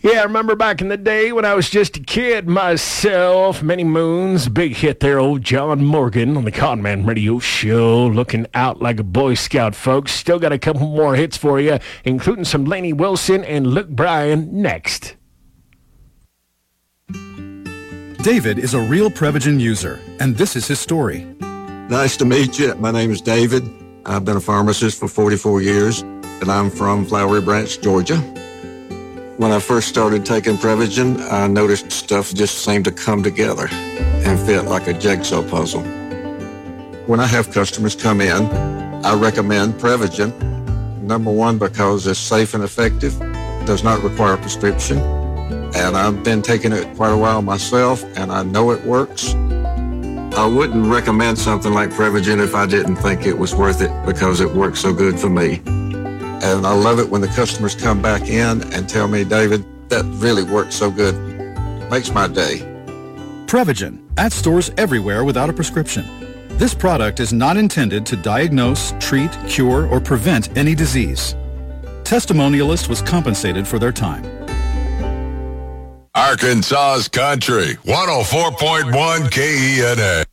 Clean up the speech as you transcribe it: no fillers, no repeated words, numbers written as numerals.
Yeah, I remember back in the day when I was just a kid myself, many moons, big hit there, old John Morgan on the Conman Radio Show, looking out like a Boy Scout, folks. Still got a couple more hits for you, including some Lainey Wilson and Luke Bryan next. David is a real Prevagen user, and this is his story. Nice to meet you. My name is David. I've been a pharmacist for 44 years, and I'm from Flowery Branch, Georgia. When I first started taking Prevagen, I noticed stuff just seemed to come together and fit like a jigsaw puzzle. When I have customers come in, I recommend Prevagen. Number one, because it's safe and effective, does not require a prescription, and I've been taking it quite a while myself, and I know it works. I wouldn't recommend something like Prevagen if I didn't think it was worth it because it works so good for me. And I love it when the customers come back in and tell me, David, that really works so good. Makes my day. Prevagen, at stores everywhere without a prescription. This product is not intended to diagnose, treat, cure, or prevent any disease. Testimonialist was compensated for their time. Arkansas's Country, 104.1 KENA.